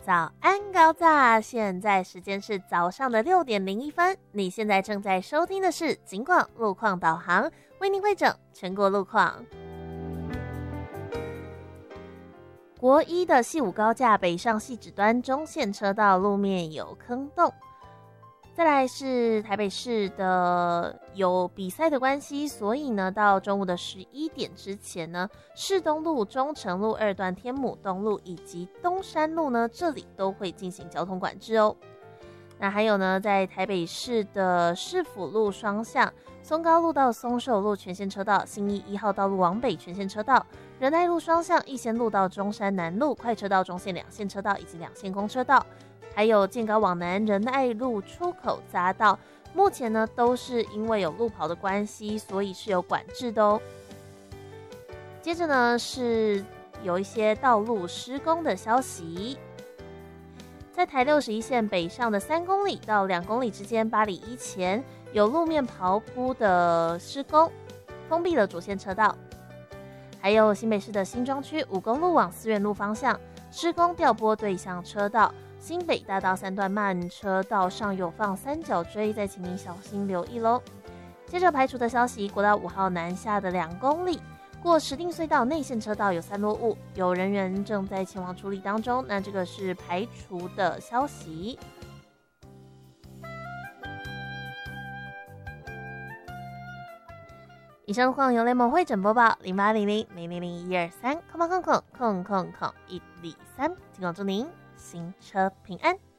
早安高炸，现在时间是早上的6:01，你现在正在收听的是警广路况导航，为您汇整全国路况。国一的汐五高架北上汐止端中线车道路面有坑洞，再来是台北市的有比赛的关系，所以呢到中午的11点之前呢，市东路、中城路2段、天母东路以及东山路呢，这里都会进行交通管制哦。那还有呢，在台北市的市府路双向、松高路到松寿路全线车道、信义1号道路往北全线车道、仁爱路双向、逸仙路到中山南路快车道中线2线车道以及2线公车道，还有健高往南仁爱路出口匝道，目前呢都是因为有路跑的关系，所以是有管制的哦。接着呢是有一些道路施工的消息，在台61线北上的3公里到2公里之间8里1前有路面刨铺的施工，封闭了主线车道。还有新北市的新庄区5公路往思源路方向施工调拨对向车道，新北大道3段慢车道上有放三角锥，再请您小心留意咯。接着排除的消息，国道5号南下的2公里过石碇隧道内线车道有散落物，有人员正在前往处理当中，那这个是排除的消息。以上路况由雷蒙会诊播报，0800000123，123，警广祝您行车平安。